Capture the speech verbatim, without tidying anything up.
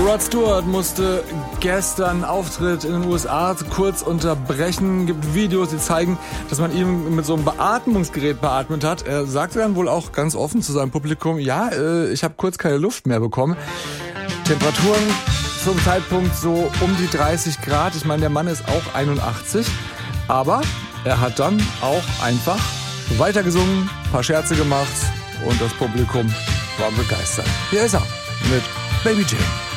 Rod Stewart musste gestern Auftritt in den U S A kurz unterbrechen. Gibt Videos, die zeigen, dass man ihn mit so einem Beatmungsgerät beatmet hat. Er sagte dann wohl auch ganz offen zu seinem Publikum, ja, äh, ich habe kurz keine Luft mehr bekommen. Temperaturen zum Zeitpunkt so um die dreißig Grad. Ich meine, der Mann ist auch einundachtzig. Aber er hat dann auch einfach weitergesungen, ein paar Scherze gemacht und das Publikum war begeistert. Hier ist er mit Baby Jane.